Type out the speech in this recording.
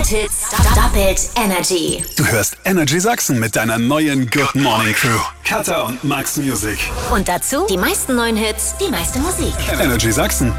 Hits, doppelt Energy. Du hörst Energy Sachsen mit deiner neuen Good Morning Crew. Katha und Max Music. Und dazu die meisten neuen Hits, die meiste Musik. Energy Sachsen.